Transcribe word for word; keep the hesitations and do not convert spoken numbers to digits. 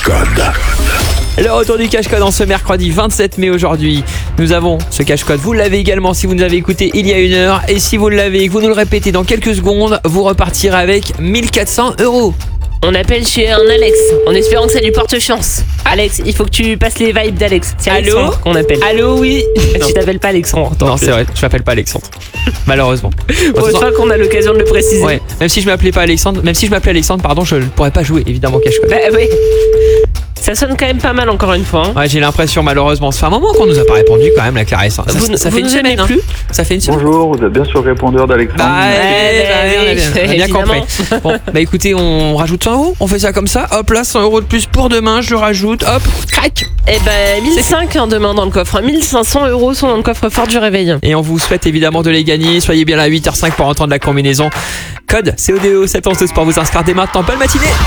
cache-code. Le retour du cache-code en ce mercredi vingt-sept mai aujourd'hui. Nous avons ce cache-code. Vous l'avez également si vous nous avez écouté il y a une heure. Et si vous l'avez et que vous nous le répétez dans quelques secondes, vous repartirez avec mille quatre cents euros. On appelle chez un Alex, en espérant que ça lui porte chance. Alex, il faut que tu passes les vibes d'Alex. C'est Allô Alexandre qu'on appelle. Allô, oui. Tu t'appelles pas Alexandre. Non, c'est vrai, je m'appelle pas Alexandre. Malheureusement. Bon, je crois qu'on a l'occasion de le préciser. Ouais, même si je m'appelais pas Alexandre, même si je m'appelais Alexandre, pardon, je ne pourrais pas jouer évidemment cache-code. Bah oui. Ça sonne quand même pas mal encore une fois. Hein. Ouais, j'ai l'impression malheureusement. Ça fait un moment qu'on nous a pas répondu quand même la Clarisse. Ça, Vous, ça vous fait une nous aimez semaine. plus hein. Ça fait une semaine. Bonjour, vous êtes bien sur le répondeur d'Alexandre. Bah, Ouais, eh, bah, bah, oui, on a bien, on a bien évidemment. compris. Bon, bah écoutez, on rajoute cent euros. On fait ça comme ça. Hop là, cent euros de plus pour demain. Je le rajoute. Hop, crac. Eh ben, mille cinq cents hein, demain dans le coffre. mille cinq cents euros sont dans le coffre fort du réveil. Et on vous souhaite évidemment de les gagner. Soyez bien là à huit heures cinq pour entendre la combinaison. Code C O D E sept onze douze pour vous inscrire dès maintenant. Bonne matinée.